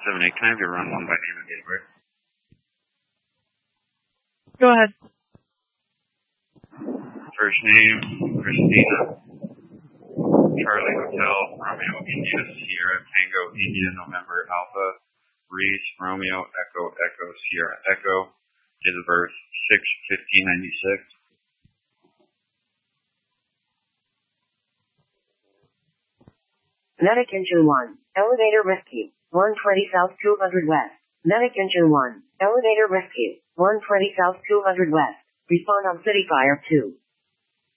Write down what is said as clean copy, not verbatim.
7-8, can I have your run 1 by name and date of birth? Go ahead. First name, Christina. Charlie Hotel, Romeo India Sierra Tango India November Alpha, Reese Romeo Echo Echo Sierra Echo, date of birth 6/15/96. Medic Engine 1, Elevator Rescue, 120 South 200 West. Medic Engine 1, Elevator Rescue, 120 South 200 West. Respond on City Fire 2.